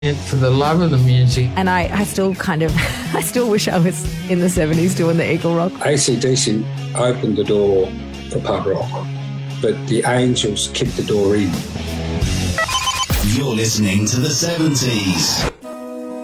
it for the love of the music. And I still I still wish I was in the 70s doing the Eagle Rock. AC/DC opened the door for pub rock, but the Angels kicked the door in. You're listening to the 70s.